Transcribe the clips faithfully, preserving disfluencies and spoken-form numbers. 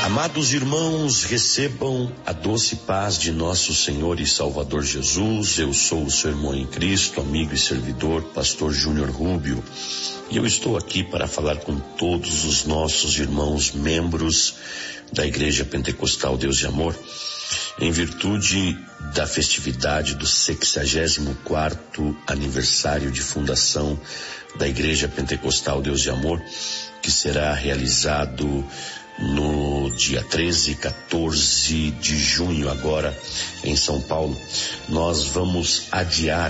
Amados irmãos, recebam a doce paz de nosso Senhor e Salvador Jesus. Eu sou o seu irmão em Cristo, amigo e servidor, pastor Júnior Rubio, e eu estou aqui para falar com todos os nossos irmãos membros da Igreja Pentecostal Deus de Amor, em virtude da festividade do sexagésimo quarto aniversário de fundação da Igreja Pentecostal Deus de Amor, que será realizado no dia treze e quatorze de junho, agora em São Paulo. Nós vamos adiar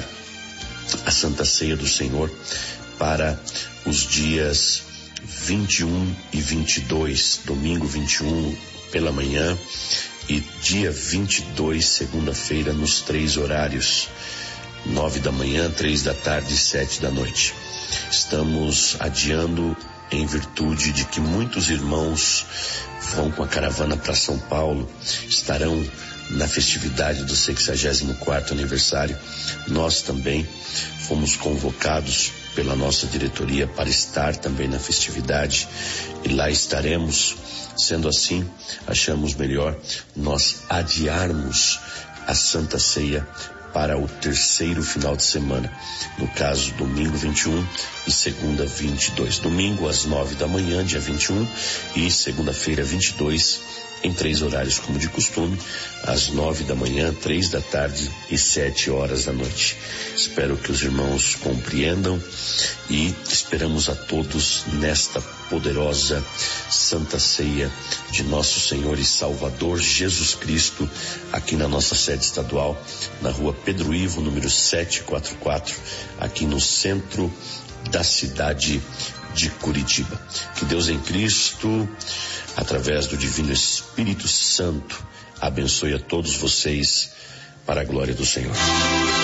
a Santa Ceia do Senhor para os dias vinte e um e vinte e dois, domingo vinte e um pela manhã e dia vinte e dois, segunda-feira, nos três horários, nove da manhã, três da tarde e sete da noite. Estamos adiando em virtude de que muitos irmãos vão com a caravana para São Paulo, estarão na festividade do sexagésimo quarto aniversário. Nós também fomos convocados pela nossa diretoria para estar também na festividade e lá estaremos. Sendo assim, achamos melhor nós adiarmos a Santa Ceia para o terceiro final de semana, no caso domingo vinte e um e segunda vinte e dois. Domingo às nove da manhã, dia vinte e um, e segunda-feira vinte e dois, em três horários como de costume, às nove da manhã, três da tarde e sete horas da noite. Espero que os irmãos compreendam e esperamos a todos nesta poderosa Santa Ceia de nosso Senhor e Salvador Jesus Cristo, aqui na nossa sede estadual, na rua Pedro Ivo, número setecentos e quarenta e quatro, aqui no centro da cidade de Curitiba. Que Deus em Cristo, através do Divino Espírito Santo, abençoe a todos vocês para a glória do Senhor.